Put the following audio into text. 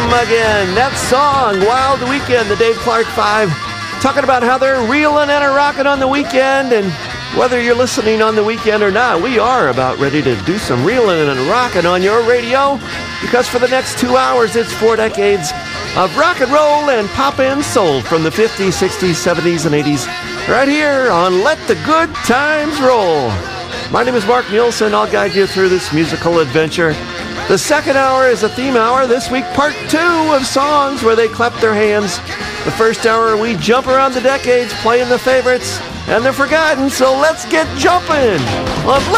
again. That song, Wild Weekend, the Dave Clark 5, talking about how they're reeling and rocking on the weekend. And whether you're listening on the weekend or not, we are about ready to do some reeling and rocking on your radio, because for the next 2 hours, it's 4 decades of rock and roll and pop and soul from the 50s, 60s, 70s, and 80s, right here on Let the Good Times Roll. My name is Mark Nielsen. I'll guide you through this musical adventure. The second hour is a theme hour. This week, part 2 of songs where they clap their hands. The first hour, we jump around the decades playing the favorites and the forgotten. So let's get jumping on